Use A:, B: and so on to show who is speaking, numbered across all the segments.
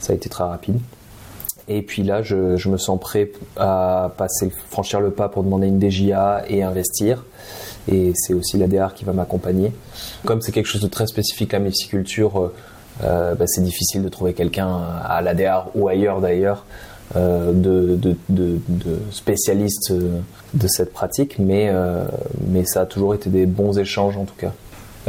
A: Ça a été très rapide. Et puis là, je me sens prêt à franchir le pas pour demander une DJA et investir. Et c'est aussi l'ADR qui va m'accompagner. Comme c'est quelque chose de très spécifique, la melciculture, c'est difficile de trouver quelqu'un à l'ADR ou ailleurs d'ailleurs de spécialistes de cette pratique, mais ça a toujours été des bons échanges en tout cas.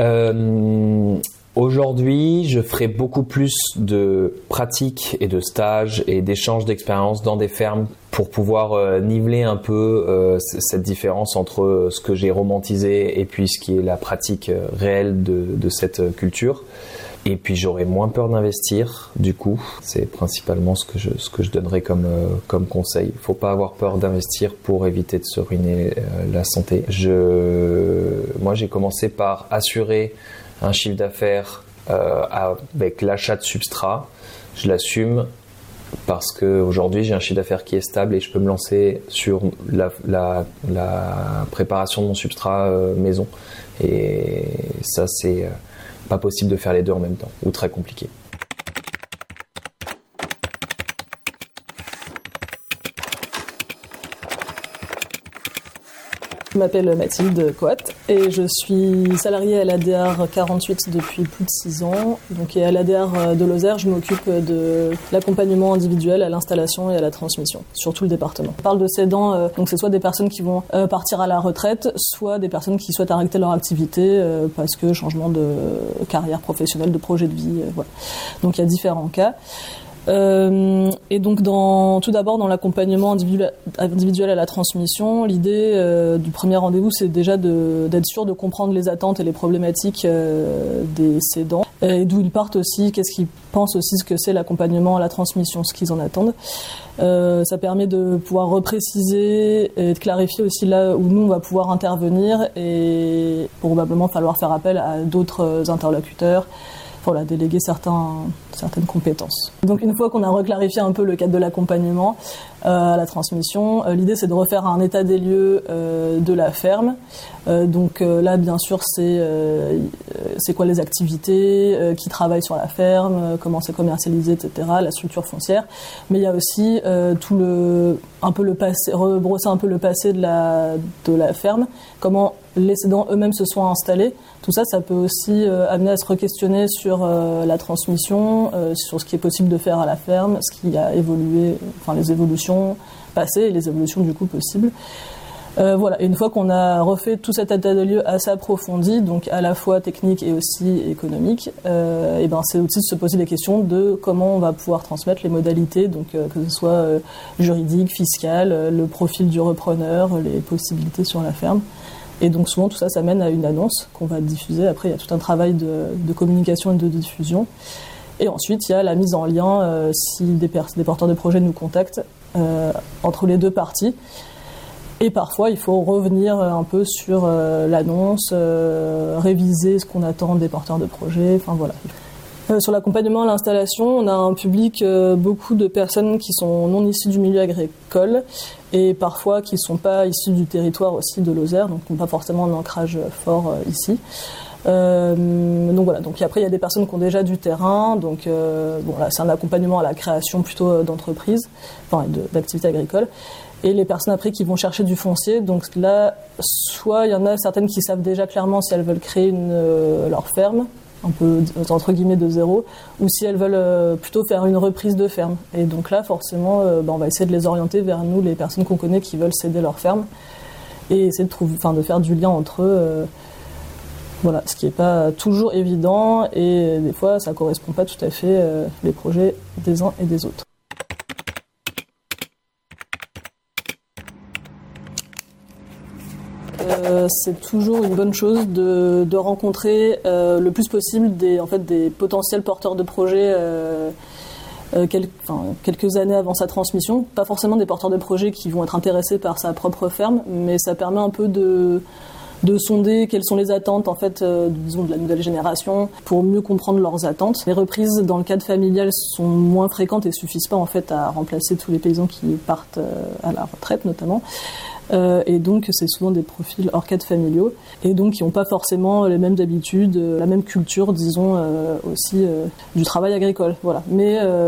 A: Aujourd'hui, je ferai beaucoup plus de pratiques et de stages et d'échanges d'expériences dans des fermes pour pouvoir niveler un peu cette différence entre ce que j'ai romantisé et puis ce qui est la pratique réelle de cette culture. Et puis j'aurai moins peur d'investir, du coup. C'est principalement ce que je donnerais comme conseil. Il ne faut pas avoir peur d'investir pour éviter de se ruiner la santé. Moi, j'ai commencé par assurer un chiffre d'affaires avec l'achat de substrat. Je l'assume parce qu'aujourd'hui, j'ai un chiffre d'affaires qui est stable et je peux me lancer sur la préparation de mon substrat maison. Et ça, c'est pas possible de faire les deux en même temps, ou très compliqué.
B: Je m'appelle Mathilde Coat et je suis salariée à l'ADR 48 depuis plus de 6 ans. Donc, et à l'ADR de Lozère, je m'occupe de l'accompagnement individuel à l'installation et à la transmission sur tout le département. On parle de cédants, donc c'est soit des personnes qui vont partir à la retraite, soit des personnes qui souhaitent arrêter leur activité parce que changement de carrière professionnelle, de projet de vie, voilà. Donc il y a différents cas. Et donc tout d'abord dans l'accompagnement individuel à la transmission, l'idée du premier rendez-vous, c'est déjà d'être sûr de comprendre les attentes et les problématiques des cédants et d'où ils partent aussi, qu'est-ce qu'ils pensent aussi ce que c'est l'accompagnement à la transmission, ce qu'ils en attendent. Ça permet de pouvoir repréciser et de clarifier aussi là où nous on va pouvoir intervenir et probablement falloir faire appel à d'autres interlocuteurs. Voilà, déléguer certaines compétences. Donc une fois qu'on a reclarifié un peu le cadre de l'accompagnement à la transmission, l'idée c'est de refaire un état des lieux de la ferme. Donc là bien sûr c'est quoi les activités, qui travaillent sur la ferme, comment c'est commercialisé, etc. La structure foncière. Mais il y a aussi rebrosser un peu le passé de la ferme, comment les cédants eux-mêmes se sont installés. Tout ça, ça peut aussi amener à se re-questionner sur la transmission, sur ce qui est possible de faire à la ferme, ce qui a évolué, enfin les évolutions passées et les évolutions du coup possibles. Voilà. Et une fois qu'on a refait tout cet état de lieu assez approfondi, donc à la fois technique et aussi économique, et c'est aussi de se poser des questions de comment on va pouvoir transmettre les modalités, donc que ce soit juridique, fiscal, le profil du repreneur, les possibilités sur la ferme. Et donc souvent tout ça, ça mène à une annonce qu'on va diffuser. Après, il y a tout un travail de communication et de diffusion. Et ensuite, il y a la mise en lien si des porteurs de projets nous contactent entre les deux parties. Et parfois, il faut revenir un peu sur l'annonce, réviser ce qu'on attend des porteurs de projets. Enfin voilà. Sur l'accompagnement à l'installation, on a un public, beaucoup de personnes qui sont non issues du milieu agricole et parfois qui ne sont pas issues du territoire aussi de Lozère, donc qui n'ont pas forcément un ancrage fort ici. Donc voilà. Donc après, il y a des personnes qui ont déjà du terrain. Donc là, c'est un accompagnement à la création plutôt d'entreprises, enfin d'activités agricoles. Et les personnes après qui vont chercher du foncier, donc là, soit il y en a certaines qui savent déjà clairement si elles veulent créer leur ferme, un peu entre guillemets de zéro, ou si elles veulent plutôt faire une reprise de ferme. Et donc là, forcément, on va essayer de les orienter vers nous, les personnes qu'on connaît qui veulent céder leur ferme, et essayer de faire du lien entre eux. Voilà, ce qui n'est pas toujours évident, et des fois, ça ne correspond pas tout à fait les projets des uns et des autres. C'est toujours une bonne chose de rencontrer le plus possible des potentiels porteurs de projets quelques années avant sa transmission. Pas forcément des porteurs de projets qui vont être intéressés par sa propre ferme, mais ça permet un peu de sonder quelles sont les attentes disons de la nouvelle génération pour mieux comprendre leurs attentes. Les reprises dans le cadre familial sont moins fréquentes et suffisent pas à remplacer tous les paysans qui partent à la retraite notamment. Et donc c'est souvent des profils hors cadre familiaux et donc qui n'ont pas forcément les mêmes habitudes, la même culture disons aussi du travail agricole. Voilà. Mais